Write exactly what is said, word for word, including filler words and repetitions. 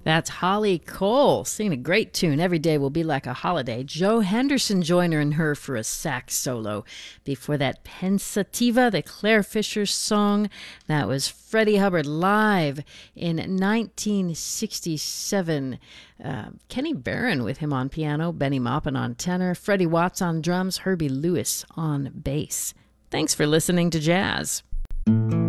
That's Holly Cole singing a great tune, Every Day Will Be Like a Holiday. Joe Henderson joining her for a sax solo. Before that, Pensativa, the Claire Fisher song. That was Freddie Hubbard live in nineteen sixty-seven. Uh, Kenny Barron with him on piano, Benny Maupin on tenor, Freddie Watts on drums, Herbie Lewis on bass. Thanks for listening to Jazz.